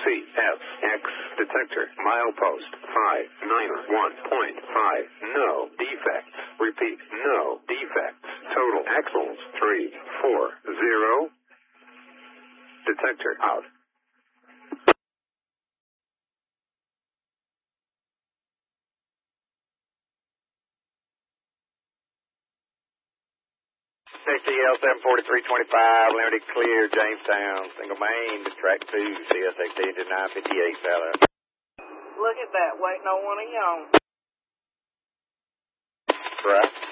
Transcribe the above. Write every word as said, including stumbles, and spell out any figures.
F X detector milepost five nine one point five. No defects. Repeat, no defects. Total axles three four zero. Detector out. H T L seven forty-three twenty-five, limited clear, Jamestown, single main to track two, C S X D engine nine fifty-eight, Sally. Look at that, waiting on one of y'all. Right.